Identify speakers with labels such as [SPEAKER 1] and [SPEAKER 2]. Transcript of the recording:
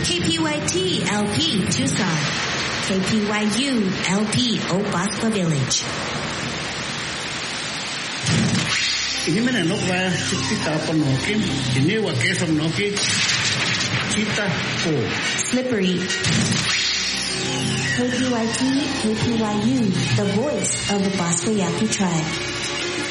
[SPEAKER 1] KPYT LP Tucson. KPYU LP Opaspa Village.
[SPEAKER 2] Ini mana nok ba kita panokin ini wakil from noki kita ko
[SPEAKER 1] Slippery. KPYT KPYU, the voice of the Basco Yaqui tribe.